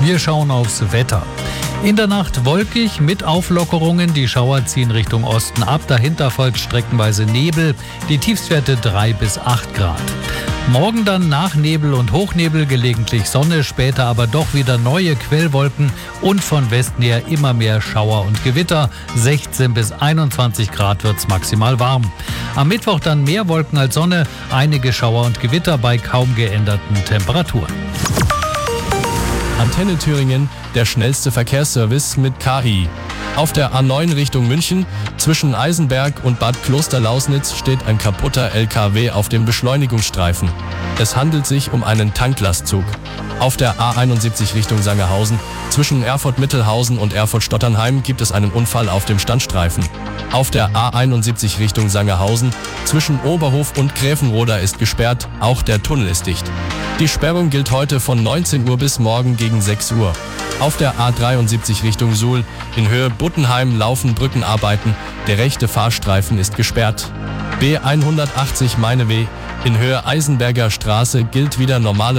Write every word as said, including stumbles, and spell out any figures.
Wir schauen aufs Wetter. In der Nacht wolkig mit Auflockerungen. Die Schauer ziehen Richtung Osten ab. Dahinter folgt streckenweise Nebel. Die Tiefstwerte drei bis acht Grad. Morgen dann nach Nebel und Hochnebel gelegentlich Sonne, später aber doch wieder neue Quellwolken und von Westen her immer mehr Schauer und Gewitter. sechzehn bis einundzwanzig Grad wird's maximal warm. Am Mittwoch dann mehr Wolken als Sonne, einige Schauer und Gewitter bei kaum geänderten Temperaturen. Antenne Thüringen, der schnellste Verkehrsservice mit K I. Auf der A neun Richtung München, zwischen Eisenberg und Bad Klosterlausnitz steht ein kaputter L K W auf dem Beschleunigungsstreifen. Es handelt sich um einen Tanklastzug. Auf der A einundsiebzig Richtung Sangerhausen, zwischen Erfurt-Mittelhausen und Erfurt-Stotternheim gibt es einen Unfall auf dem Standstreifen. Auf der A einundsiebzig Richtung Sangerhausen, zwischen Oberhof und Gräfenroda ist gesperrt, auch der Tunnel ist dicht. Die Sperrung gilt heute von neunzehn Uhr bis morgen gegen sechs Uhr. Auf der A dreiundsiebzig Richtung Suhl, in Höhe Buttenheim laufen Brückenarbeiten, der rechte Fahrstreifen ist gesperrt. B hundertachtzig Meineweh, in Höhe Eisenberger Straße gilt wieder normale